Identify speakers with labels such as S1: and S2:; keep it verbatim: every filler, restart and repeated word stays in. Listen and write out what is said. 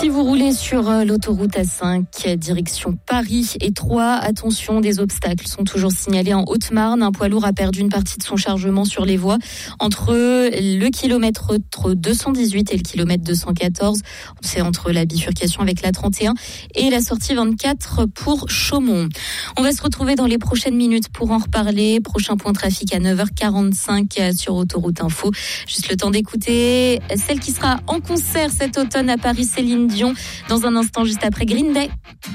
S1: Si vous roulez sur l'autoroute A cinq, direction Paris et Troyes, attention, des obstacles sont toujours signalés en Haute-Marne. Un poids lourd a perdu une partie de son chargement sur les voies entre le kilomètre deux cent dix-huit et le kilomètre deux cent quatorze. C'est entre la bifurcation avec la trente et un et la sortie vingt-quatre pour Chaumont. On va se retrouver dans les prochaines minutes pour en reparler. Prochain point trafic à neuf heures quarante-cinq sur Autoroute Info. Juste le temps d'écouter celle qui sera en concert cet automne à Paris, Céline Dion, dans un instant juste après Green Day.